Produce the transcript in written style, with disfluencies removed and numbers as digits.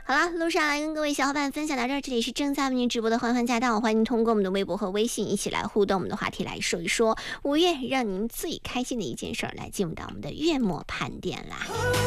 好了，路上来跟各位小伙伴分享到这儿，这里是正在为您直播的欢欢驾到，欢迎通过我们的微博和微信一起来互动，我们的话题来说一说5月让您最开心的一件事儿，来进入到我们的月末盘点啦。